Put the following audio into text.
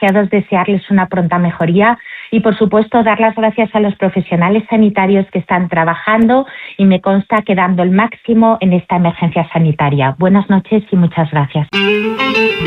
contagiados desearles una pronta mejoría y, por supuesto, dar las gracias a los profesionales sanitarios que están trabajando y me consta que dando el máximo en esta emergencia sanitaria. Buenas noches y muchas gracias.